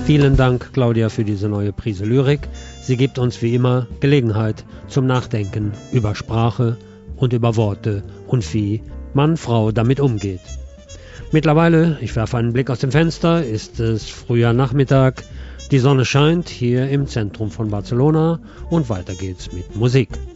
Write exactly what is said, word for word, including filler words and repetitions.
Vielen Dank, Claudia, für diese neue Prise Lyrik. Sie gibt uns wie immer Gelegenheit zum Nachdenken über Sprache und über Worte und wie Mann, Frau damit umgeht. Mittlerweile, ich werfe einen Blick aus dem Fenster, ist es früher Nachmittag, die Sonne scheint hier im Zentrum von Barcelona und weiter geht's mit Musik.